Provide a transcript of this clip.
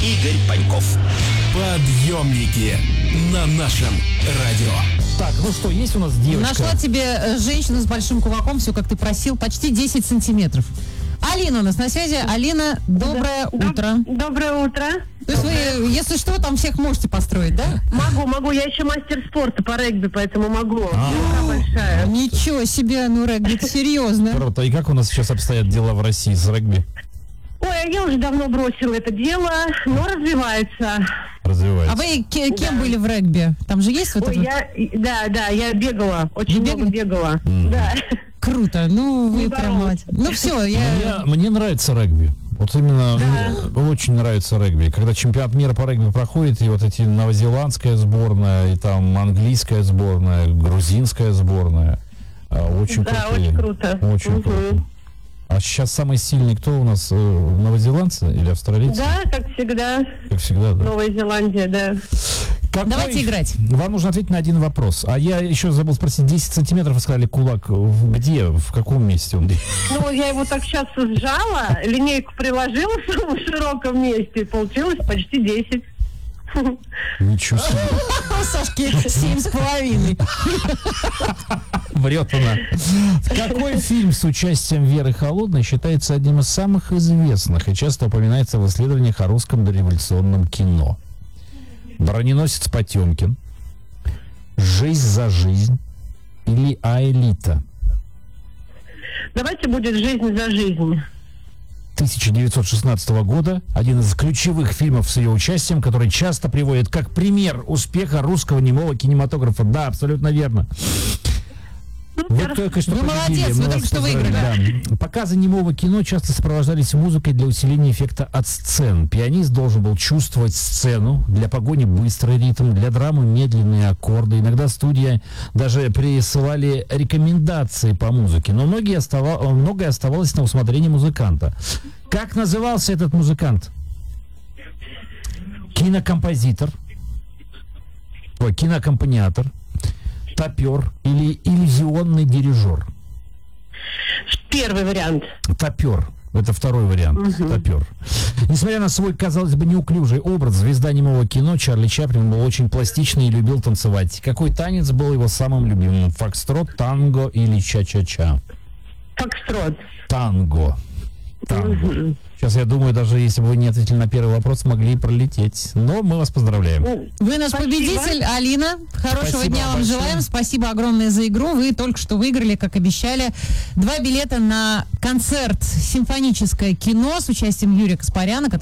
Игорь Паньков. Подъемники на нашем радио. Так, ну что, есть у нас девочка? Нашла тебе женщину с большим кулаком, все как ты просил, почти 10 сантиметров. Алина у нас на связи. Алина, доброе утро. Доброе утро. То есть вы, если что, там всех можете построить, да? Могу. Я еще мастер спорта по регби, поэтому могу. Рука большая. Ничего себе, ну регби, это серьезно. Круто. И как у нас сейчас обстоят дела в России с регби? Ой, я уже давно бросила это дело, но развивается. Развивается. А вы кем были в регби? Там же есть вот Ой, это? я бегала, очень много бегала. Да. Круто, ну вы Не прям молодец. Ну все, Мне нравится регби. Вот именно мне очень нравится регби. Когда чемпионат мира по регби проходит, и вот эти новозеландская сборная, и там английская сборная, грузинская сборная. Очень Да, крутые. очень круто. Очень круто. А сейчас самый сильный кто у нас? Новозеландцы или австралийцы? Да, как всегда. Как всегда, да. Новая Зеландия, да. Давайте играть. Вам нужно ответить на один вопрос. А я еще забыл спросить, 10 сантиметров, вы сказали, кулак. Где? В каком месте он? Ну, я его так сейчас сжала, линейку приложила в самом широком месте, и получилось почти 10. Ничего себе. У Сашки 7,5. Врет она. Какой фильм с участием Веры Холодной считается одним из самых известных и часто упоминается в исследованиях о русском дореволюционном кино? «Броненосец Потемкин», «Жизнь за жизнь» или «Аэлита»? Давайте будет «Жизнь за жизнь». 1916 года, один из ключевых фильмов с ее участием, который часто приводит как пример успеха русского немого кинематографа. Да, абсолютно верно. Вы только что Вы победили, молодец, мы вы вас только что поздравляем. Да. Показы немого кино часто сопровождались музыкой для усиления эффекта от сцен. Пианист должен был чувствовать сцену, для погони быстрый ритм, для драмы медленные аккорды. Иногда студия даже присылали рекомендации по музыке, но многое оставалось на усмотрение музыканта. Как назывался этот музыкант? Кинокомпозитор, киноаккомпаниатор, топер или иллюзионный дирижер? Первый вариант. Топер. Это второй вариант. Топер. Несмотря на свой, казалось бы, неуклюжий образ, звезда немого кино Чарли Чаплин был очень пластичный и любил танцевать. Какой танец был его самым любимым? Фокстрот, танго или ча-ча-ча? Фокстрот. Танго. Танго. Сейчас, я думаю, даже если бы вы не ответили на первый вопрос, могли пролететь. Но мы вас поздравляем. Вы наш Спасибо. победитель, Алина. Хорошего Спасибо дня вам большое. желаем. Спасибо огромное за игру. Вы только что выиграли, как обещали, 2 билета на концерт «Симфоническое кино» с участием Юрия Каспаряна, который